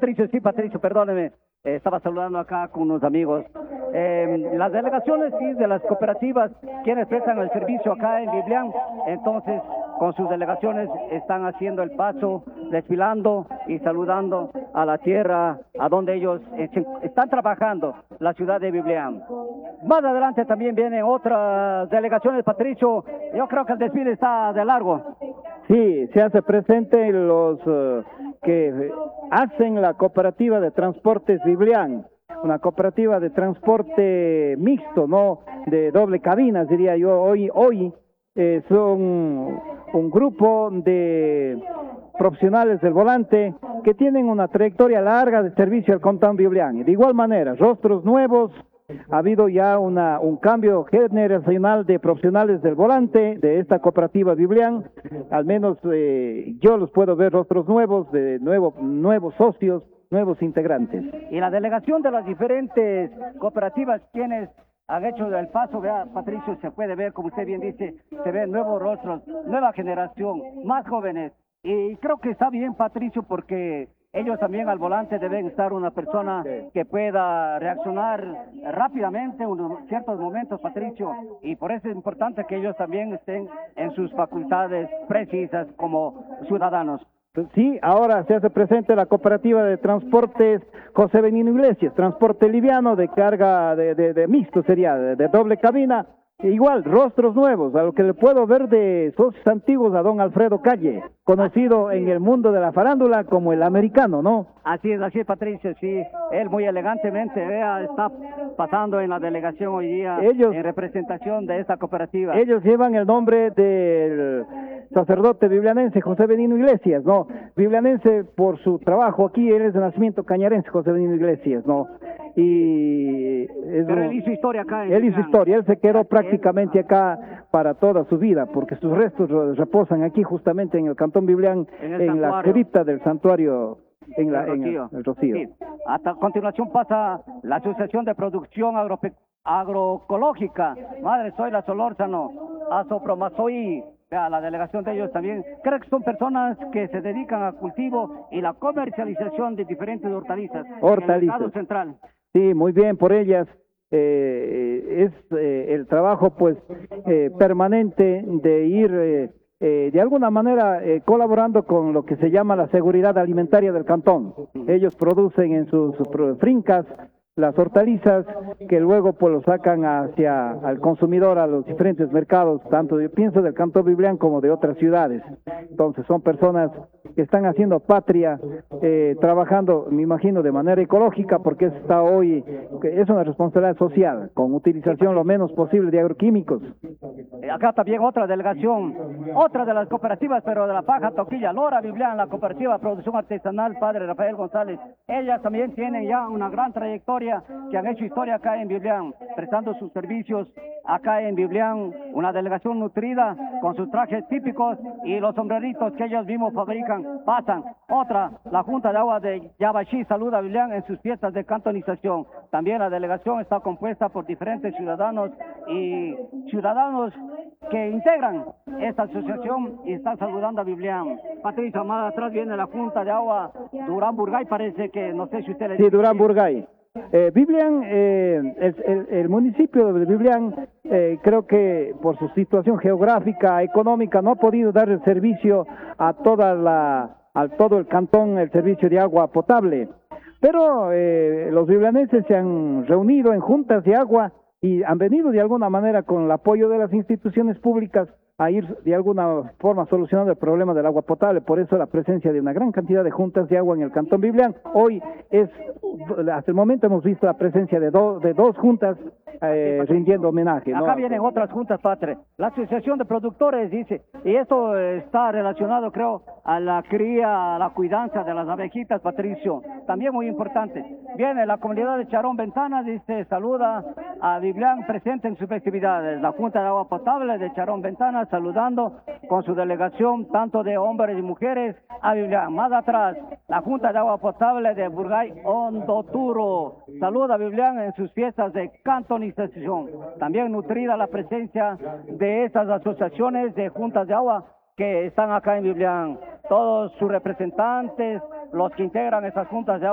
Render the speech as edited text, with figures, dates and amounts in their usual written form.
Patricio, perdóneme. Estaba saludando acá con unos amigos. Las delegaciones, sí, de las cooperativas, quienes prestan el servicio acá en Biblián, entonces, con sus delegaciones están haciendo el paso, desfilando y saludando a la tierra a donde ellos están trabajando, la ciudad de Biblián. Más adelante también vienen otras delegaciones, Patricio. Yo creo que el desfile está de largo. Sí, se hace presente los que hacen la cooperativa de transportes Biblián, una cooperativa de transporte mixto, no de doble cabina, diría yo. Hoy son un grupo de profesionales del volante que tienen una trayectoria larga de servicio al Cantón Biblián. Y de igual manera, rostros nuevos. Ha habido ya un cambio generacional de profesionales del volante de esta cooperativa Biblián. Al menos yo los puedo ver, rostros nuevos, de nuevos socios, nuevos integrantes. Y la delegación de las diferentes cooperativas, quienes han hecho el paso, vea, Patricio, se puede ver, como usted bien dice, se ven nuevos rostros, nueva generación, más jóvenes. Y creo que está bien, Patricio, porque ellos también al volante deben estar una persona que pueda reaccionar rápidamente en ciertos momentos, Patricio, y por eso es importante que ellos también estén en sus facultades precisas como ciudadanos. Sí, ahora se hace presente la cooperativa de transportes José Benigno Iglesias, transporte liviano de carga de mixto sería, de doble cabina. Igual, rostros nuevos, a lo que le puedo ver de socios antiguos a don Alfredo Calle, conocido en el mundo de la farándula como el americano, ¿no? Así es, Patricio, sí. Él muy elegantemente, vea, está pasando en la delegación hoy día en representación de esta cooperativa. Ellos llevan el nombre del sacerdote biblianense José Benigno Iglesias, ¿no? Biblianense por su trabajo aquí, él es de nacimiento cañarense, José Benigno Iglesias, ¿no? Pero él hizo historia acá. Él hizo historia, él se quedó prácticamente acá para toda su vida, porque sus restos reposan aquí justamente en el Cantón Biblián, en la cripta del santuario, en el Rocío. Sí. A continuación pasa la Asociación de Producción Agroecológica, Madre Zoila Solórzano, Asopromazoí, la delegación de ellos también. Creo que son personas que se dedican al cultivo y la comercialización de diferentes hortalizas. En el mercado central. Sí, muy bien por ellas. Es el trabajo pues permanente de ir de alguna manera colaborando con lo que se llama la seguridad alimentaria del cantón. Ellos producen en sus fincas las hortalizas que luego pues lo sacan hacia al consumidor, a los diferentes mercados, tanto yo pienso del Cantón Biblián como de otras ciudades. Entonces son personas que están haciendo patria, trabajando, me imagino, de manera ecológica, porque está hoy, es una responsabilidad social, con utilización lo menos posible de agroquímicos. Acá también otra delegación, otra de las cooperativas, pero de la Paja Toquilla, Lora Biblián, la cooperativa de producción artesanal Padre Rafael González. Ellas también tienen ya una gran trayectoria, que han hecho historia acá en Biblián, prestando sus servicios acá en Biblián, una delegación nutrida con sus trajes típicos y los sombreritos que ellos mismos fabrican, pasan. Otra, la Junta de Agua de Yabaxí saluda a Biblián en sus fiestas de cantonización. También la delegación está compuesta por diferentes ciudadanos y ciudadanos que integran esta asociación y están saludando a Biblián. Patricio, más atrás viene la Junta de Agua Durán Burgay, parece que, no sé si usted le dice. Sí, Durán Burgay. Biblián, el municipio de Biblián, creo que por su situación geográfica, económica, no ha podido dar el servicio a todo el cantón, el servicio de agua potable. Pero los biblianenses se han reunido en juntas de agua y han venido de alguna manera con el apoyo de las instituciones públicas a ir de alguna forma solucionando el problema del agua potable. Por eso la presencia de una gran cantidad de juntas de agua en el Cantón Biblián. Hoy hasta el momento hemos visto la presencia de dos juntas rindiendo homenaje, ¿no? Acá vienen otras juntas, Padre. La Asociación de Productores dice, y esto está relacionado, creo, a la cría, a la cuidanza de las abejitas, Patricio. También muy importante. Viene la comunidad de Charón Ventanas, dice, saluda a Biblián presente en sus festividades. La Junta de Agua Potable de Charón Ventanas saludando con su delegación, tanto de hombres y mujeres, a Biblián. Más atrás, la Junta de Agua Potable de Burgay Ondoturo saluda a Biblián en sus fiestas de cantonización. También nutrida la presencia de estas asociaciones de juntas de agua que están acá en Biblián. Todos sus representantes, los que integran estas juntas de agua,